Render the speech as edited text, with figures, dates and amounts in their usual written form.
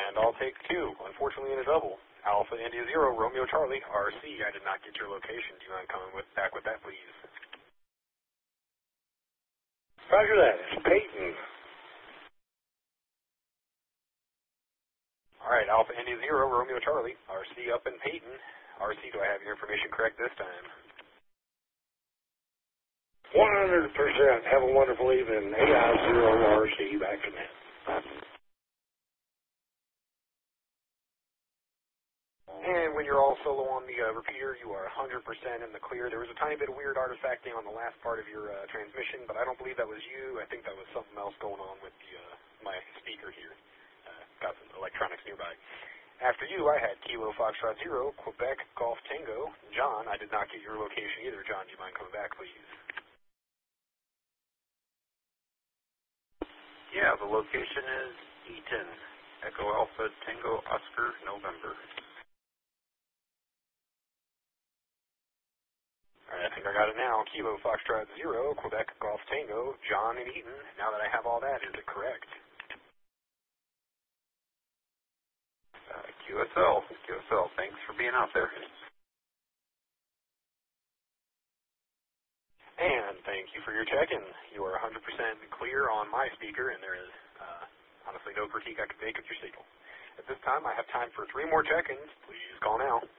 And I'll take two, unfortunately in a double. Alpha India Zero, Romeo Charlie, RC. I did not get your location. Do you mind coming back with that, please? Roger that. It's Peyton. All right, Alpha India Zero, Romeo Charlie, RC up in Peyton. RC, do I have your information correct this time? 100%. Have a wonderful evening. AI0RC back in it. And when you're all solo on the repeater, you are 100% in the clear. There was a tiny bit of weird artifacting on the last part of your transmission, but I don't believe that was you. I think that was something else going on with the, my speaker here. Got some electronics nearby. After you, I had Kilo Foxtrot Zero, Quebec Golf Tango. John, I did not get your location either. John, do you mind coming back, please? Yeah, the location is Eaton, Echo Alpha Tango Oscar November. Alright, I think I got it now. Kilo Foxtrot Zero, Quebec Golf Tango, John and Eaton. Now that I have all that, is it correct? QSL, thanks for being out there. And thank you for your check-in. You are 100% clear on my speaker, and there is honestly no critique I could make of your signal. At this time, I have time for 3 more check-ins. Please call now.